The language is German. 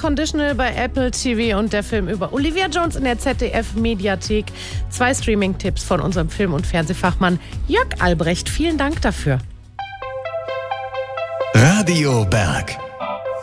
Unconditional bei Apple TV und der Film über Olivia Jones in der ZDF-Mediathek. 2 Streaming-Tipps von unserem Film- und Fernsehfachmann Jörg Albrecht. Vielen Dank dafür. Radio Berg.